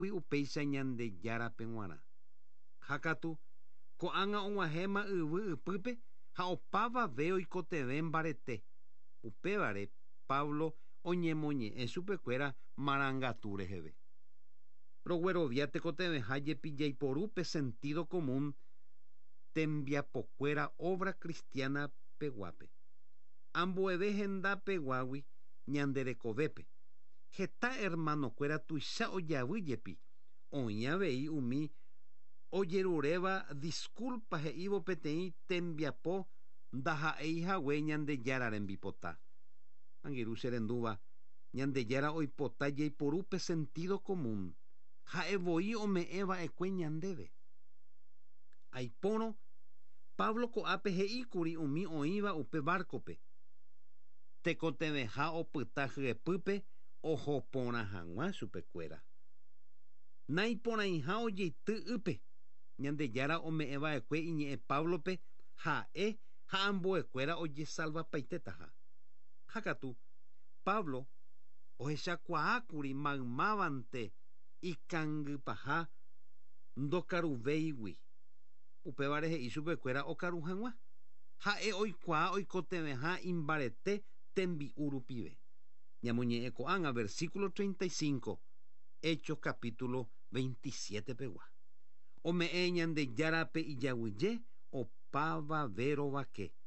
upéicha ñande jára peguara. Hakatu ko'ág̃a og̃uahẽma yvy ipýpe ha opavave oikotevẽ mbarete. Upévare Pablo oñemoñe'ẽ chupekuéra marangatu reheve. Roguerovia tekotevẽha jepi jaiporúpe sentido común tembiapokuéra obra cristiana peguápe. Ambueve henda peguágui ñanderekovépe. Heta hermanokuéra tuicha ojavy jepi oĩ avei umi ojeruréva disculpa he'ívo peteĩ tembiapo ndaha'eihague Ñandejára rembipota. Angirũ che rendúva Ñandejára oipota jaiporúpe sentido común ha'evoi ome'ẽva'ekue ñandéve. Aipórõ Pablo ko'ápe he'íkuri umi oĩva upe barcope. Tekotevẽha opyta hyepýpe oho porã hag̃ua chupekuéra. Naiporãiha ojeity ype. Ñandejára ome'ẽva'ekue iñe'ẽ Pablope ha'e ha ambuekuéra ojesalvapaitétaha. Hakatu Pablo ohechakuaákuri maymávante ikangypaha ndokaruvéigui. Upévare he'i chupekuéra okaru hag̃ua. Ha'e oikuaa oikotevẽha imbarete tembi'u rupive. Ñamoñe'ẽ ko'ág̃a versículo 35, Hechos capítulo 27 pegua. Ome'ẽ Ñandejárape ijavyje opavavérovake.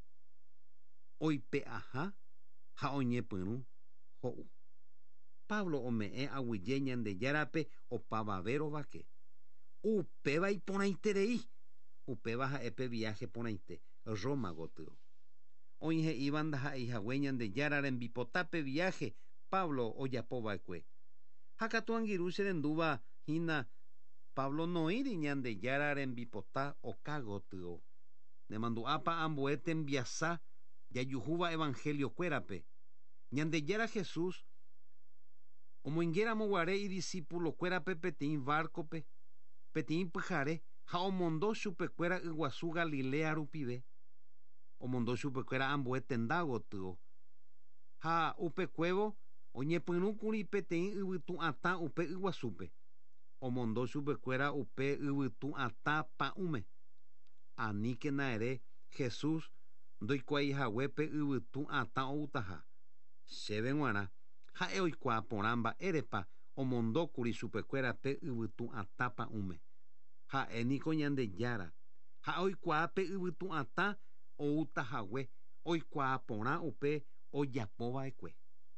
Oipe'aha ha oñepyrũ ho'u. Pablo ome'ẽ aguyje Ñandejárape opavavérovake. Upéva iporãiterei. Upéva ha'épe viaje porãite Roma gotyo. Oĩ he'íva ndaha'eihague Ñandejára rembipotápe viaje Pablo ojapova'ekue. Hakatu angirũ che rendúva hína Pablo noíri Ñandejára rembipota oka gotyo. Nemandu'ápa ambue tembiasa jajuhúva evangeliokuérape. Ñandejára Jesús omoingeраmoguare idiscipulokuérape peteĩ barcope, peteĩ pyhare ha omondo chupekuéra yguasu Galilea rupive. Omondo chupekuéra ambue tenda gotyo. Ha upekuévo oñepyrũkuri peteĩ yvytu atã upe yguasúpe. Omondo chupekuéra upe yvytu atã pa'ũme. Aníkena ere Jesús ndoikuaahaguépe yvytu atã outaha. Chéve g̃uarã ha'e oikuaa porã mba'érepa omondókuri chupekuérape yvytu atã pa'ũme. Ha'éniko Ñandejára ha oikuaa pe yvytu atã outahague oikuaa porã upe ojapova'ekue.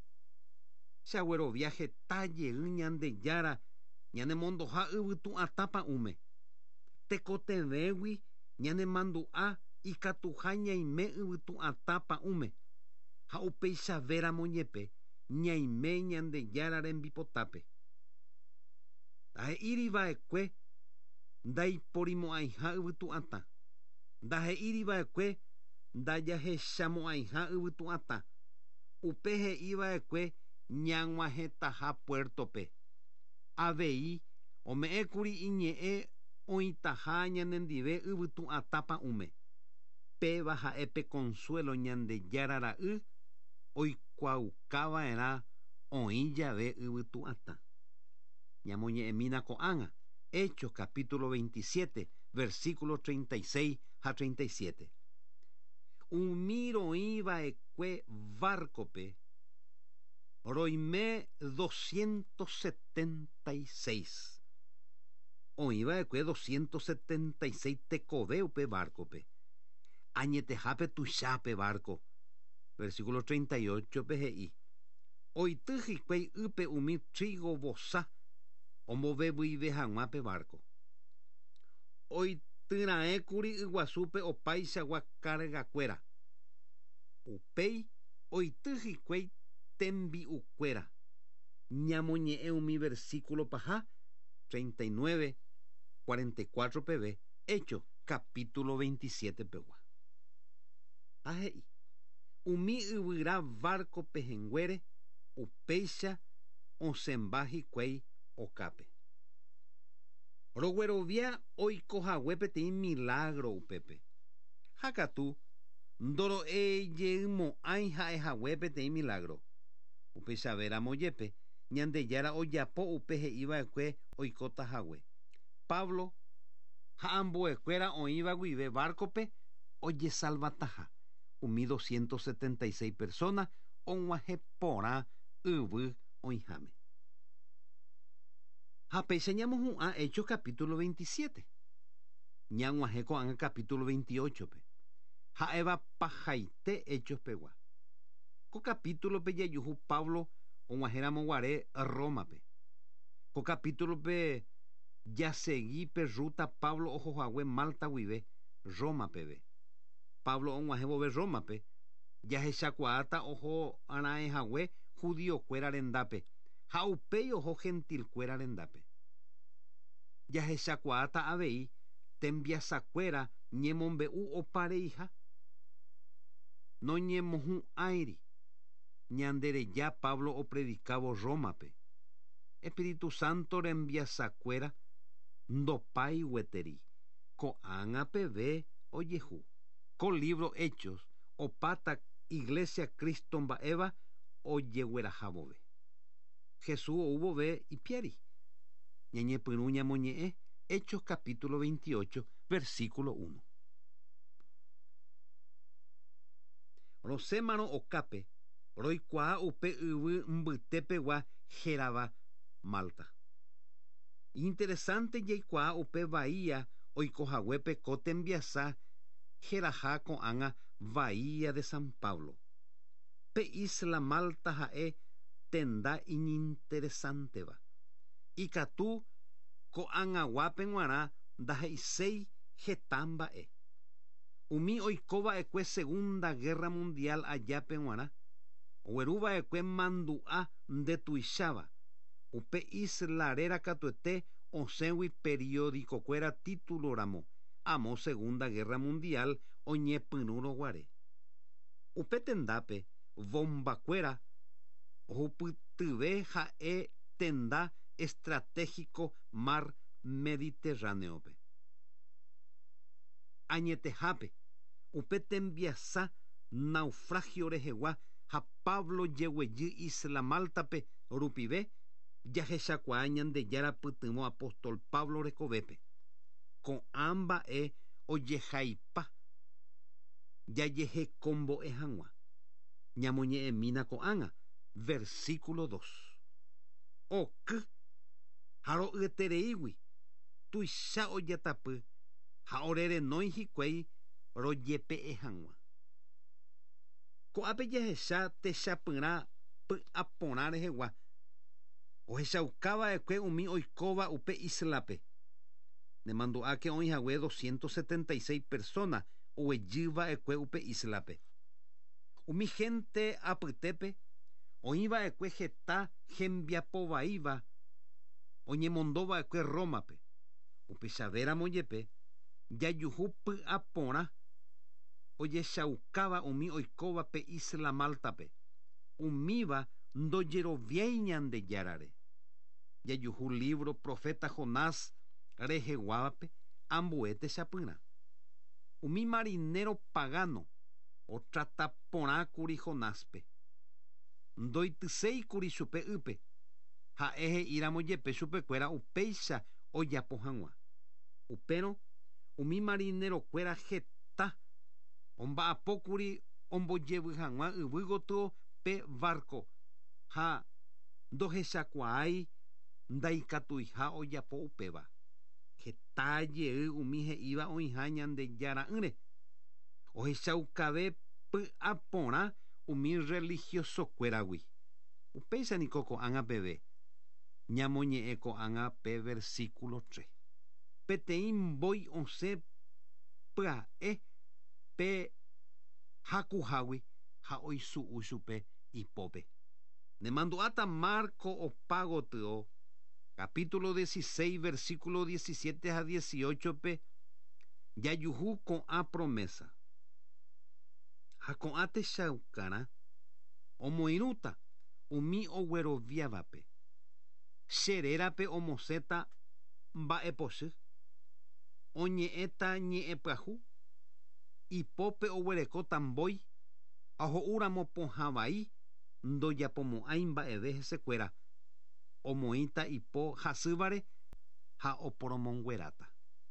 Chaguerovia heta jey Ñandejára ñanemondoha yvytu atã pa'ũme. Tekotevẽgui ñanemandu'a ikatuha ñaime yvytu atã pa'ũme ha upeichavéramo ñepe ñaime Ñandejára rembipotápe. Ndahe'íriva'ekue ndaipórimo'ãiha yvytu atã. Ndahe'íriva'ekue ndajahechamo'ãiha yvytu atã. Upe he'íva'ekue ñag̃uahẽtaha puertope. Avei ome'ẽkuri iñe'ẽ oĩtaha ñanendive yvytu atã pa'ũme. Péva ha'épe Consuelo Ñandejára ra'y oikuaukava'erã oĩ jave yvytu atã. Ñamoñe'ẽmína ko'ág̃a Hechos capítulo 27 versículo 36 ha 37. Umi roĩva'ekue barcope roime 276. Oĩva'ekue 276 tekove upe barcope. Añetehápe tuichápe barco. Versículo 38 pe he'i. Oity hikuái ype umi trigo vosa ombovevýive hag̃uápe barco. Oityrãékuri yguasúpe opaichagua kargakuéra. Upéi oity hikuái tembi'ukuéra. Ñamoñe'ẽ umi versículo paha 39, 44 peve, Hechos capítulo 27 pegua. Ahe'i. Umi yvyra barco pehenguére upéicha osẽmba hikuái okápe. Roguerovia oikohague peteĩ milagro upépe. Hakatu ndoro'ejeýmo'ãi ha'ehague peteĩ milagro. Upéichavéramo jepe ñandejára ojapo upe he'íva'ekue oikótahague. Pablo ha'ambuekuéra oĩva guive barcope ojesalvataha. Umi 276 personas og̃uahẽ porã yvy oĩháme. Ha péicha ñamohu'ã Hechos capítulo 27. Ñag̃uahẽ ko'ág̃a capítulo 28 pe. Ha'éva pahaite Hechos pegua. Ko capítulo pe jajuhu Pablo og̃uahẽramoguare Rómape. Ko capítulo pe jasegui pe ruta Pablo ohohague Malta guive Roma peve. Pablo og̃uahẽ vove Rómape jahechakuaáta oho ara'ẽhague judiokuéra rendápe ha upéi oho gentilkuéra rendápe. Jahechakuaáta avei tembiasakuéra ñemombe'u opa reiha. Noñemohu'ãiri ñandereja Pablo opredicavo Rómape. Espíritu Santo rembiasakuéra ndopái gueteri. Ko'ág̃a peve ojehu. Ko libro Hechos opáta Iglesia Cristo mba'éva ojegueraha vove. Jesús ou vove ipiári. Ñañepyrũ ñamoñe'ẽ Hechos capítulo 28 versículo 1. Rosémarõ okápe roikuaa upe yvy mbytépegua hérava Malta. Interesante jaikuaa upe bahía oikohaguépe ko tembiasa heraha ko'ág̃a Bahía de San Pablo. Pe isla Malta ha'e tenda ininteresantéva. Ikatu ko'ág̃aguápe g̃uarã ndahe'iséi heta mba'e. Umi oikova'ekue Segunda Guerra Mundial ajápe g̃uarã. Ogueruva'ekue mandu'a ndetuicháva. Upe isla réra katuete osẽgui periódicokuéra tituloramo amo Segunda Guerra Mundial oñepyrũroguare. Upe tendápe bombakuéra ohupytyve ha'e tenda estratégico mar Mediterráneope. Añetehápe upe tembiasa naufragio rehegua ha Pablo jeguejy isla Maltape rupive jahechakuaa ñandejára pytyvõ apóstol Pablo rekovépe. Ko'ã mba'e ojehaipa jajehekombo'e hag̃ua. Ñamoñe'ẽmína ko'ág̃a versículo 2. Oky ha ro'yetereígui tuicha ojatapy ha orerenói hikuái rojepe'e hag̃ua. Ko'ápe jahecha techapyrã py'aporã rehegua. Ohechaukáva'ekue umi oikóva upe islape. Nemandu'áke oĩhague 276 personas oguejýva'ekue upe islape. Umi gente apytépe oĩva'ekue heta hembiapovaíva oñemondova'ekue Rómape. Upichavéramo jepe jajuhu py'aporã ojechaukáva umi oikóva pe isla Maltape. Umíva ndojeroviái ñandejárare. Jajuhu libro profeta Jonás reheguávape ambue techapyrã. Umi marinero pagano otrataporãkuri Jonáspe. Ndoityséikuri chupe ype. Ha'e he'íramo jepe chupekuéra upéicha ojapo hag̃ua. Upérõ umi marinerokuéra heta omba'apókuri ombojevy hag̃ua yvy gotyo pe barco ha ndohechakuaái ndaikatuiha ojapo upéva. Heta jey umi he'íva oĩha Ñandejára ýre. Ohechaukave py'aporã umi religiosokuéragui. Upéichaniko ko'ág̃a peve. Ñamoñe'ẽ ko'ág̃a pe versículo 3. Peteĩ mbói osẽ pya'e pe hakuhágui ha oisu'u chupe ipópe. Nemandu'áta Marco opa gotyo capítulo 16 versículo 17 a 18 pe jajuhu ko'ã promesa. Ha ko'ã techaukarã omoirũta umi ogueroviávape. Cherérape omosẽta mba'epochy. Oñe'ẽta ñe'ẽ pyahu. Ipópe oguereko tambói. Aho'úramo pohã vai ndojapomo'ãi mba'eve hesekuéra omoĩta ipo hasývare ha oporomongueráta.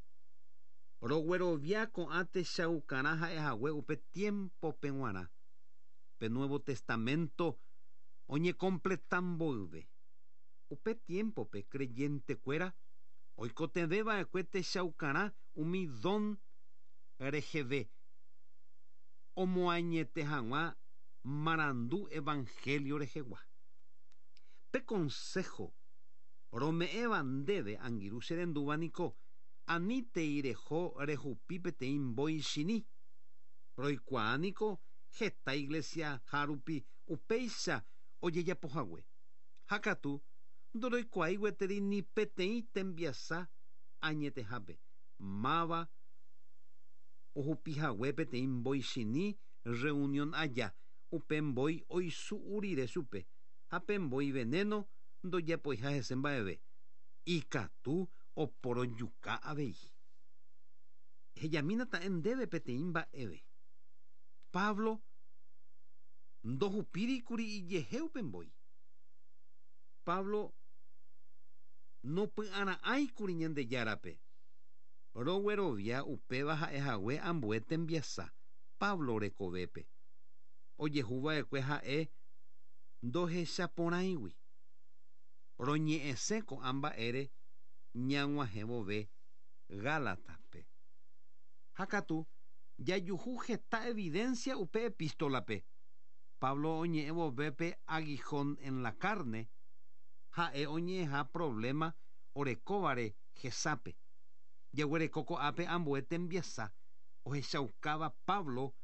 Roguerovia ko'ã techaukarã ha'ehague upe tiempope g̃uarã pe Nuevo Testamento oñekompleta mboyve. Upe tiempope creyentekuéra oikotevẽva'ekue techaukarã umi don reheve omoañete hag̃ua marandu evangelio rehegua. Pe consejo rome'ẽva ndéve angirũ che rendúvaniko aníntei reho rehupi peteĩ mbo'ichini. Roikuaániko heta iglesia hárupi upéicha ojejapohague. Ha katu ndoroikuaái gueteri ni peteĩ tembiasa añetehápe máva ohupihague peteĩ mbo'ichini reunión aja upe mbói oisu'u rire chupe ha pe mbói veneno ndojapoiha hese mba'eve ikatu oporojuka avei. Hejamína ta'ẽ ndéve peteĩ mba'eve. Pablo ndohupírikuri ijehe upe mbói. Pablo nopy'ara'ãikuri Ñandejárape. Roguerovia upéva ha'ehague ambue tembiasa Pablo rekovépe. Ojehuva'ekue ha'e ndohechaporãigui. Roñe'ẽse ko'ã mba'ére ñag̃uahẽ vove Gálataspe. Ha katu jajuhu heta evidencia upe epístolape. Pablo oñe'ẽ vovépe aguijón en la carne ha'e oñe'ẽha problema orekóvare hesápe. Jaguereko ko'ápe ambue tembiasa ohechaukáva Pablo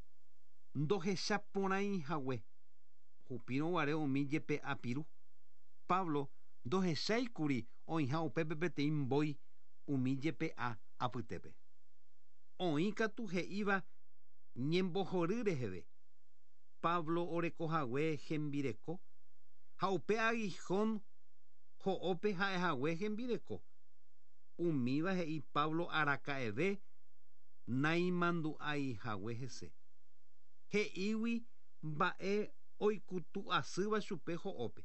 ndohechaporãihague hupírõguare umi jepe apiru. Pablo ndohecháikuri oĩha upépe peteĩ mbói umi jepe'a apytépe. Oĩ katu he'íva ñembohory reheve. Pablo orekohague hembireko ha upe aguijón ho'ópe ha'ehague hembireko. Umíva he'i Pablo araka'eve naimandu'aihague hese. He'ígui mba'e oikutu asýva chupe ho'ópe.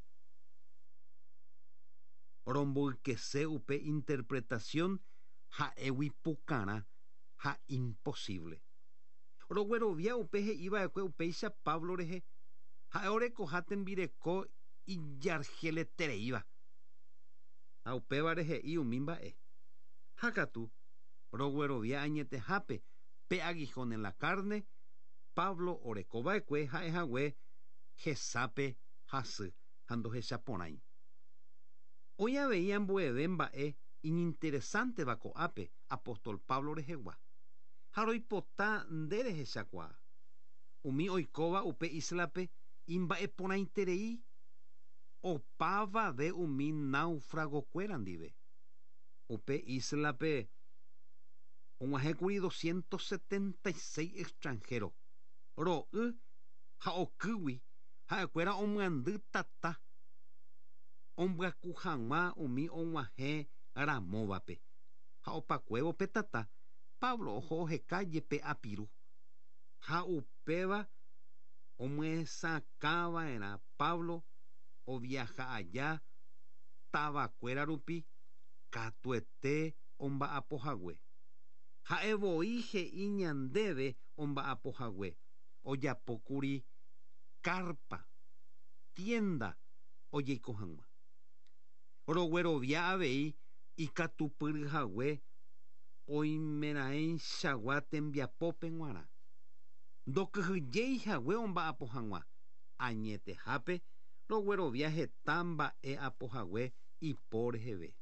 Romboykese upe interpretación ha'égui pukarã ha imposible. Roguerovia upe he'íva'ekue upéicha Pablo rehe ha'e orekoha tembireko ijarheletereíva. Ha upévare he'i umi mba'e. Ha katu roguerovia añetehápe pe aguijón en la carne Pablo orekova'ekue ha'ehague hesápe hasy ha ndohechaporãi. Oĩ avei ambueve mba'e ininteresánteva ko'ápe apóstol Pablo rehegua. Ha roipota nderehechakuaa. Umi oikóva upe islape imba'eporãiterei opávave umi náufragokuéra ndive. Upe islape og̃uahẽkuri 276 extranjero. Ro'y ha okýgui ha'ekuéra omyandy tata ombyaku hag̃ua umi og̃uahẽ ramóvape. Ha opakuévo pe tata Pablo oho oheka jepe apiru. Ha upéva omyesãkava'erã Pablo oviaha aja tavakuéra rupi katuete omba'apohague. Ha'evoi he'i ñandéve omba'apohague. Ojapókuri carpa, tienda ojeiko hag̃ua. Roguerovia avei ikatupyryhague oimeraẽichagua tembiapópe g̃uarã. Ndokyhyjéihague omba'apo hag̃ua. Añetehápe roguerovia heta mba'e apohague ipo reheve.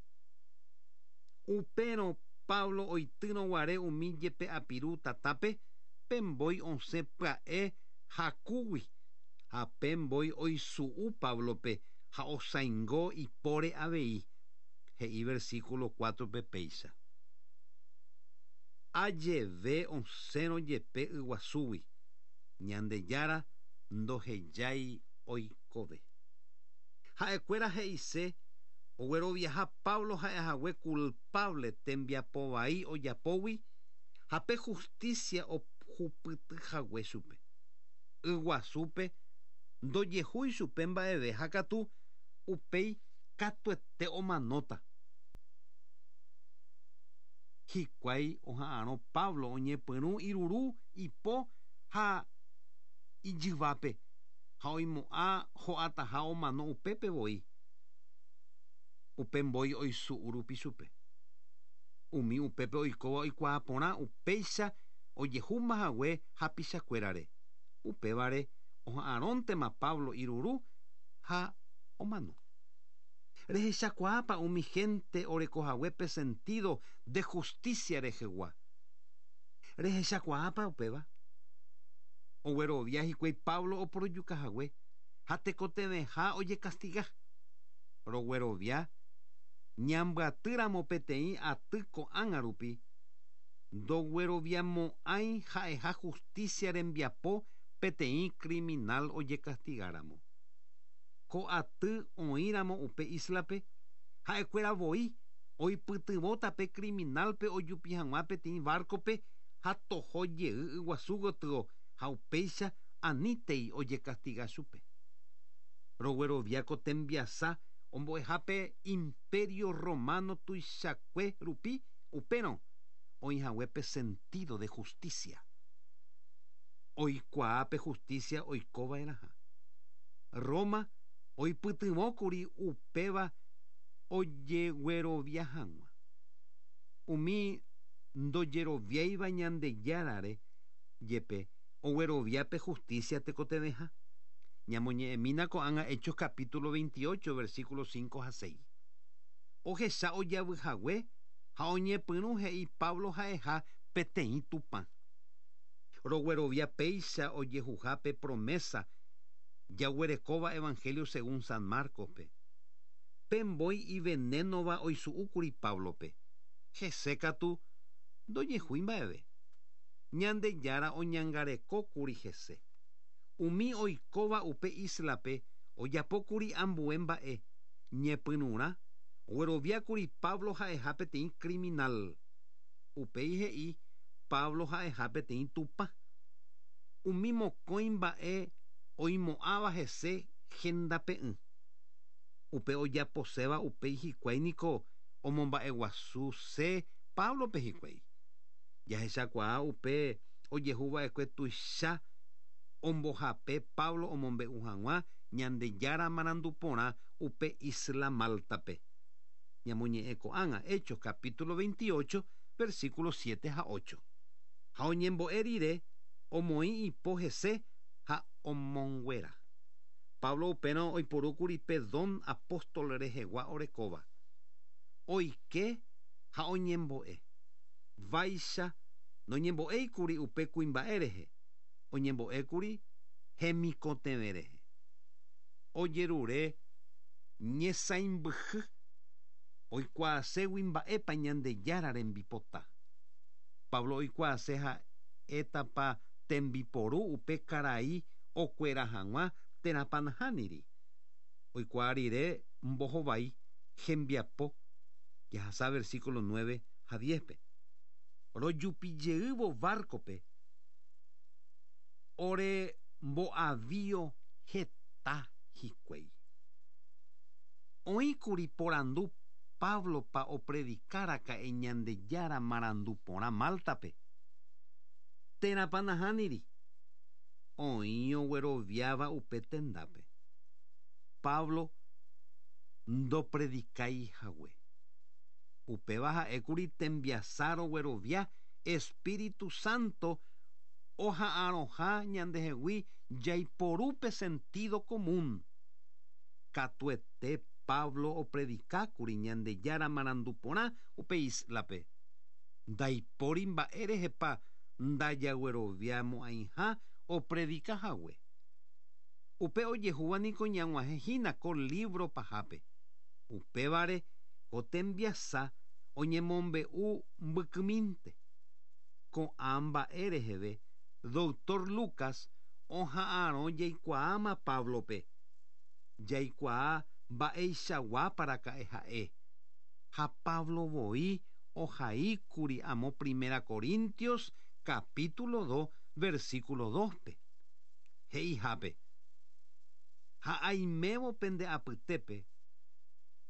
Upérõ Pablo oityrõguare umi jepe apiru tatápe pembói osẽ pya'e hakúgui ha pembói oisu'u Pablope ha osãingo ipóre avei. He'i versículo 4 pe péicha. Ajeve osẽrõ jepe yguasúgui. Ñandejára ndohejái oikove. Ha'ekuéra he'ise ogueroviaha Pablo ha'ehague culpable tembiapo vai ojapógui ha pe justicia ohupytyhague chupe. Yguasúpe ndojehúi chupe mba'eve ha katu upéi katuete omanóta. Hikuái oha'ãrõ Pablo oñepyrũ iruru ipo ha ijyvápe ha oimo'ã ho'ataha omano upépe voi. Upe mbói oisu'u rupi chupe. Umi upépe oikóva oikuaa porã upéicha ojehu mbahague hapichakuérare. Upévare oha'ãróntema Pablo iruru ha omano. Rehechakuaápa umi gente orekohaguépe sentido de justicia rehegua. Rehechakuaápa upéva. Oguerovia hikuái Pablo oporojukahague ha tekotevẽha ojekastiga. Roguerovia ñambyatýramo peteĩ aty ko'ág̃a rupi ndogueroviamo'ãi ha'eha justicia rembiapo peteĩ criminal ojekastigáramo. Ko aty oĩramo upe islape ha'ekuéra voi oipytyvõ tape criminalpe ojupi hag̃ua peteĩ barcope ha toho jey yguasu gotyo ha upéicha aníntei ojekastiga chupe. Roguerovia ko tembiasa ombo'ehápe Imperio Romano tuichakue rupi upérõ oĩhaguépe sentido de justicia. Oikuaápe justicia oikova'erãha. Roma oipytyvõkuri upéva ojeguerovia hag̃ua. Umi ndojeroviáiva Ñandejárare jepe ogueroviápe justicia tekotevẽha. Ñamoñe'ẽmína ko'ág̃a Hechos capítulo 28 versículos 5 a 6. Ohecha ojavyhague ha oñepyrũ he'i Pablo ha'eha peteĩ tupã. Roguerovia péicha ojehuhápe promesa jaguerekóva Evangelio según San Marcospe. Pembói ivenénova oisu'úkuri Pablope. Hese katu ndojehúi mba'eve. Ñandejára oñangarekókuri hese. Umi oikóva upe islape ojapókuri ambue mba'e ñepyrũrã ogueroviákuri Pablo ha'eha peteĩ criminal. Upéi he'i Pablo ha'eha peteĩ tupã. Umi mokõi mba'e oimo'ãva hese hendape'ỹ. Upe ojaposéva upéi hikuái niko omomba'eguasu se Pablope hikuái. Jahechakuaa upe ojehuva'ekue tuicha ombohape Pablo omombe'u hag̃ua Ñandejára marandu porã upe isla Maltape. Ñamoñe'ẽ ko'ág̃a Hechos capítulo 28 versículos 7 ha 8. Ha oñembo'e rire omoĩ ipo hese ha omonguera. Pablo upérõ oiporúkuri Pedón apóstol rehegua orekóva. Oike ha oñembo'e. Váicha noñembo'éikuri upe kuimba'e rehe. Oñembo'ékuri hemikotevẽ rehe. Ojerure ñesãimbyhy oikuaaségui mba'épa Ñandejára rembipota. Pablo oikuaase ha étapa tembiporu upe karai okuera hag̃ua térãpa nahániri. Oikuaa rire mbohovái hembiapo. Jahasa versículo 9 ha 10. Rojupijeývo barcope ore mbo'avío heta hikuái. Oĩkuri porandu Pablopa opredikáraka'e Ñandejára marandu porã Maltape. Térãpa nahániri. Oĩ ogueroviáva upe tendápe. Pablo ndopredikaihague. Upéva ha'ékuri tembiasa roguerovia Espíritu Santo oha'ãroha ñandehegui jaiporúpe sentido común. Katuete Pablo opredikákuri Ñandejára marandu porã upe islape. Ndaipóri mba'e rehepa ndajagueroviamo'ãiha opredikahague. Upe ojehúva niko ñag̃uahẽhína ko libro pahápe. Upévare ko tembiasa oñemombe'u mbykymínte. Ko'ã mba'e reheve Doctor Lucas oha'ãrõ jaikuaáma Pablope. Jaikuaa mba'eichaguáparaka'e ha'e. Ha Pablo voi ohaíkuri amo Primera Corintios capítulo 2 versículo 2pe. He'ihápe. Ha aimévo pende apytépe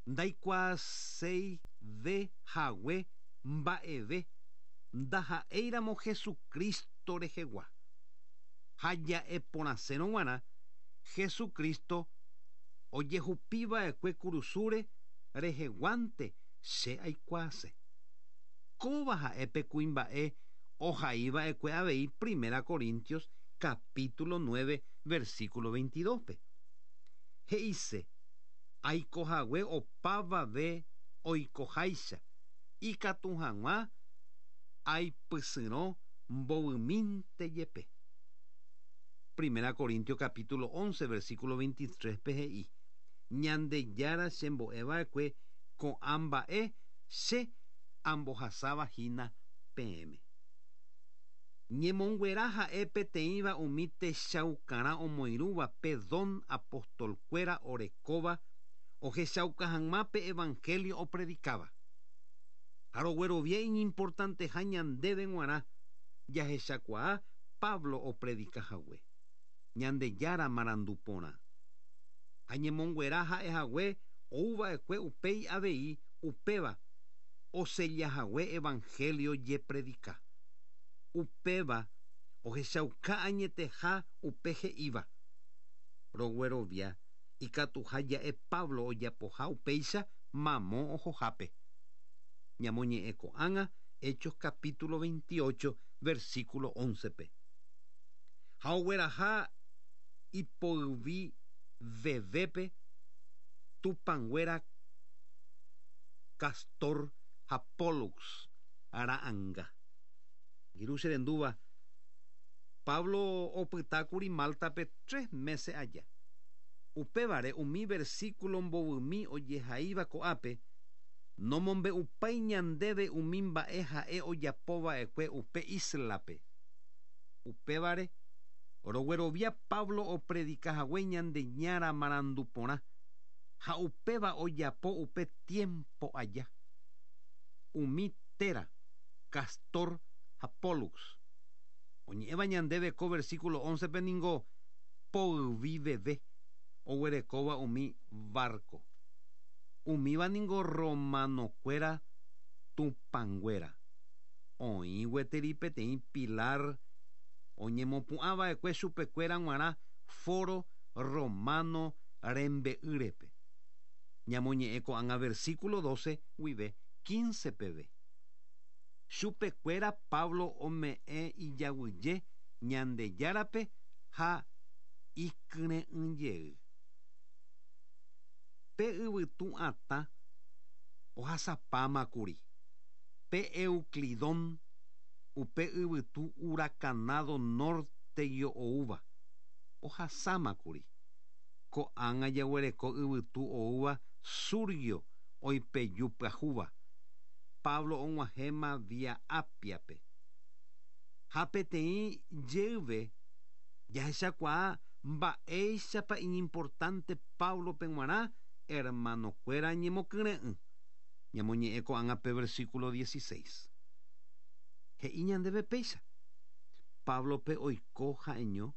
ndaikuaasei ve hague mba'eve ndaha'eíramo Jesukristo rehegua. Ha ja'e porãsérõ g̃uarã Jesukristo ojehupiva'ekue kurusúre reheguánte che aikuaase. Kóva ha'épe kuimba'e ohaíva'ekue avei Primera Corintios capítulo 9 versículo 22-pe. He'ise aikohague opávave oikoháicha ikatu hag̃ua aipysyrõ mbovymínte jepe. Primera Corintios capítulo 11 versículo 23-pe he'i: Ñandejára chembo'eva'ekue ko'ã mba'e che ambohasavahína peẽme. Ñemonguera ha'e peteĩva umi techaukarã omoirũva pe don apostolkuéra orekóva ohechauka hag̃uápe evangelio opredikáva. Ha roguerovia iñimportanteha ñandéve g̃uarã jahechakuaa Pablo opredikahague. Ñandejára marandu porã. Ha ñemonguera ha'ehague ouva'ekue upéi avei upéva osejahague evangelio jepredika. Upéva ohechauka añeteha upe he'íva. Roguerovia ikatuha ja'e Pablo ojapoha upéicha mamó ohohápe. Ñamoñe'ẽ ko'ág̃a Hechos capítulo 28 versículo 11-pe. Ha ogueraha ipoyvi vevépe tupanguéra Castor ha Pólux ra'ãnga. Iru che rendúva Pablo opytákuri Maltape 3 meses aja. Upévare umi versículo mbovymi ojehaíva ko'ápe nomombe'upái ñandéve umi mba'e ha'e ojapova'ekue upe islápe. Upévare roguerovia Pablo opredikahague Ñandejára marandu porã ha upéva ojapo upe tiempo aja. Umi téra Castor ha Pólux. Oñe'ẽva ñandéve ko versículo 11-pe ningo poyvi veve oguerekóva umi barco. Umíva ningo romanokuéra tupanguéra. Oĩ gueteri peteĩ Pilar oñemopu'ãva'ekue chupekuéra g̃uarã foro romano rembe'ýrepe. Ñamoñe'ẽ ko'ág̃a versículo 12 guive 15 peve. Chupekuéra Pablo ome'ẽ ijavyje Ñandejárape ha ikyre'ỹjey. Pe yvytu atã ohasapámakuri. Pe Euclidón upe yvytu Huracanado Norte oúva ohasámakuri. Ko'ág̃a jaguereko yvytu oúva Surgio oipeju pyahúva. Pablo og̃uahẽma via Apiape. Ha peteĩ jeyve jahechakuaa mba'éichapa iñimportante Pablope g̃uarã hermanokuéra ñemokyrẽ'ỹ. Ñamoñe'ẽ ko'ág̃a pe versículo 16. He'i ñandéve péicha Pablope oiko ha'eño.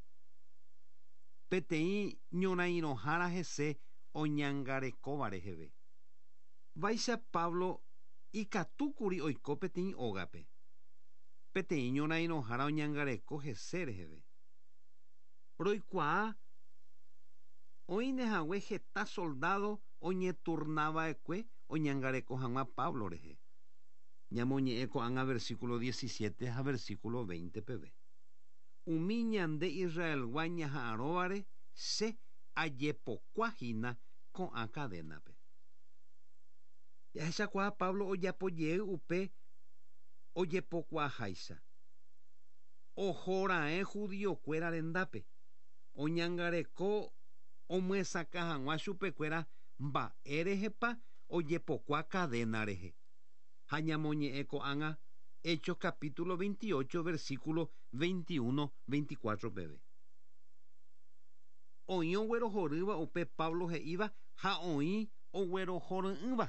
Peteĩ ñorairõhára hese oñangarekóva reheve. Váicha Pablo ikatúkuri oiko peteĩ ógape. Peteĩ ñorairõhára oñangareko hese reheve. Roikuaa oinehague heta soldado oñeturnava'ekue oñangareko hag̃ua Pablo rehe. Ñamoñe'ẽ ko'ág̃a versículo 17 ha versículo 20 peve. Umi ñande Israelgua ñaha'ãróvare che ajepokuahína ko'ã kadenape. Jahechakuaa Pablo ojapojey upe ojepokuaaháicha. Ohora'e judiokuéra rendápe. Oñangareko omyesãka hag̃ua chupekuéra mba'e rehepa ojepokua cadena rehe. Ha ñamoñe'ẽ ko'ág̃a Hechos capítulo 28 versículo 21-24 peve. Oĩ oguerohorýva upe Pablo he'íva ha oĩ oguerohory'ỹva.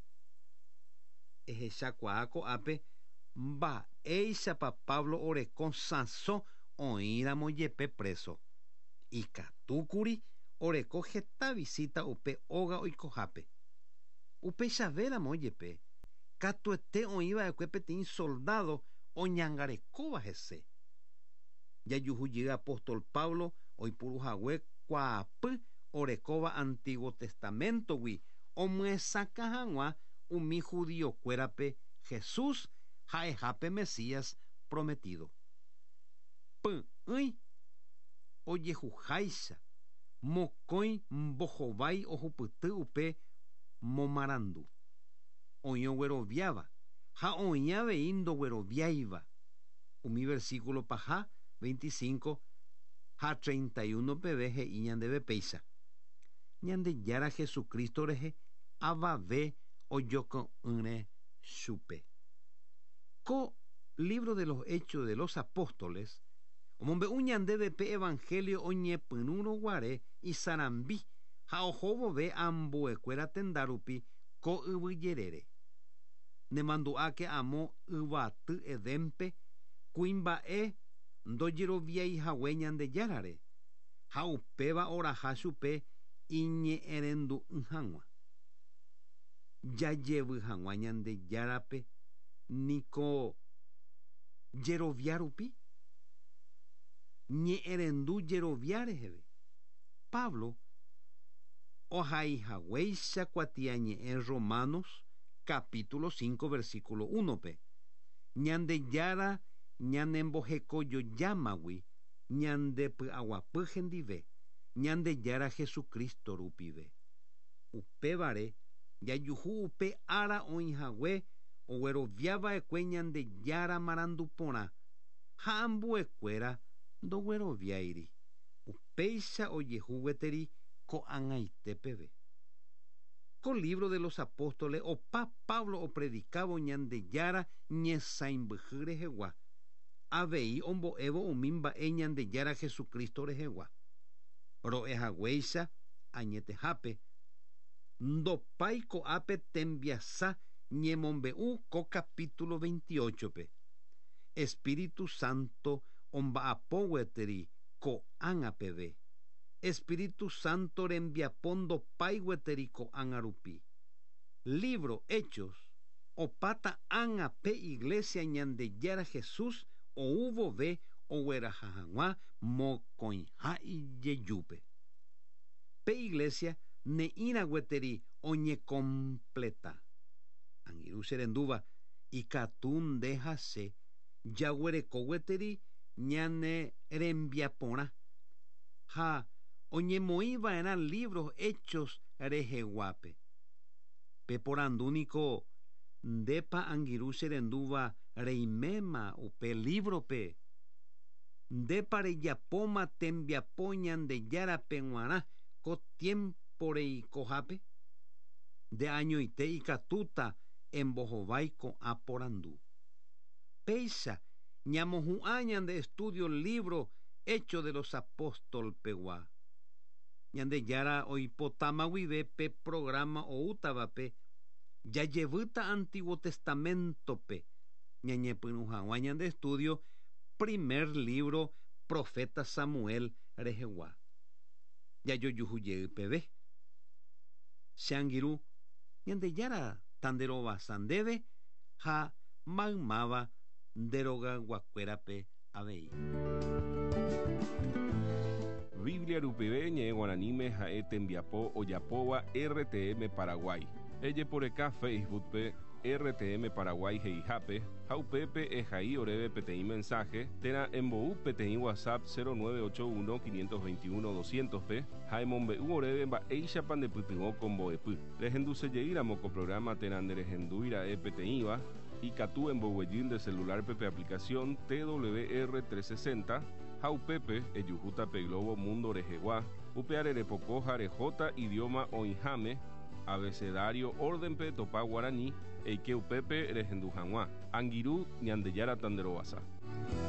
Ehechakuaa ko'ápe mba'éichapa Pablo oreko sãso oĩramo jepe preso. Ikatúkuri oreko heta visita upe óga oikohápe. Upe chavera moyepe. Katuete oiva ecuepetin soldado oñangarekova hese. Yajuhu llega apóstol Pablo oipurujahue kuaapy orekova Antiguo Testamento wi omuesaka hag̃ua umi judiokuérape Jesús ha'ehápe Mesías prometido. Py'ỹi ojehuháicha mokõi mbohovái ohupyty upe momarandu. Oĩ ogueroviáva ha oĩ avei ndogueroviáiva. Umi versículo paha 25 ha 31 peve he'i ñandeve péicha. Ñandejára Jesucristo rehe avave ojoko'ỹre chupe. Ko libro de los Hechos de los Apóstoles omombe'u ñandéve pe evangelio oñepyrũroguare isarambi ha ohóvove ambuekuéra tendarupi ko yvyjerére. Nemandu'áke amo yvaty Edémpe kuimba'e ndojeroviaihague Ñandejárare ha upéva oraha chupe iñe'ẽrendu'y hag̃ua. Jajevy hag̃ua Ñandejárape niko jerovia rupi. Ñe'ẽrendu jerovia reheve. Pablo ohaihaguéicha kuatiañe'ẽ Romanos capítulo 5 versículo 1 pe. Ñandejára ñanembohekojojámagui ñandepy'aguapy hendive Ñandejára Jesucristo rupive. Upévare jajuhu upe ára oĩhague ogueroviava'ekue Ñandejára marandu porã ha ambuekuéra ndogueroviáiri. Upéicha ojehu gueteri ko'ag̃aite peve. Ko libro de los Apóstoles opa Pablo opredicavo Ñandejára ñesãimbyhy rehegua. Avei ombo'évo umi mba'e Ñandejára Jesucristo rehegua. Ro'ehaguéicha añetehápe ndopái ko'ápe tembiasa ñemombe'u ko capítulo 28 pe. Espíritu Santo omba'apo gueteri ko'ág̃a peve. Espíritu Santo rembiapo ndopái gueteri ko'ág̃a rupi. Libro Hechos opáta ág̃a pe iglesia Ñandejára Jesús oúvove ogueraha hag̃ua mokõiha ijejúpe. Pe iglesia ne'írã gueteri oñecompleta. Angirũ che rendúva ikatu ndehase jaguereko gueteri ñane rembiaporã ha oñemoĩva'erã libros Hechos reheguápe. Peporandúniko ndépa angirũ che rendúva reiméma upe librope. Ndépa rejapóma tembiapo Ñandejárape g̃uarã ko tiempo reikohápe. De añoite ikatúta embohovái ko'ã porandu. Péicha ñamohu'ã ñande estudio libro Hechos de los Apóstoles pegua. Ñandejára oipotáma guive pe programa oútavape jajevýta Antiguo Testamentope ñañepyrũ hag̃ua ñande estudio primer libro profeta Samuel rehegua. Jajojuhujey peve. Che angirũ Ñandejára tanderovasa ndéve ha maymáva nderogaguakuérape avei. Biblia rupive ñe'ẽ guaraníme ha'e tembiapo ojapóva RTM Paraguay. Ejeporeka Facebookpe RTM Paraguay heihápe ha upépe ehai oréve peteĩ mensaje térã embo'u peteĩ WhatsApp 0981 521 200pe ha emombe'u oréve mba'éichapa ndepytyvõ ko mbo'epy. Rehendusejeýramo ko programa térã nderehendúira'e peteĩva ikatu emboguejy nde celularpe pe aplicación TWR 360 ha upépe ejuhúta pe Globo Mundo rehegua upe arerepoko ha rejota idioma oĩháme abecedario órdenpe topa guarani eike upépe rehendu hag̃ua. Angirũ Ñandejára tanderovasa.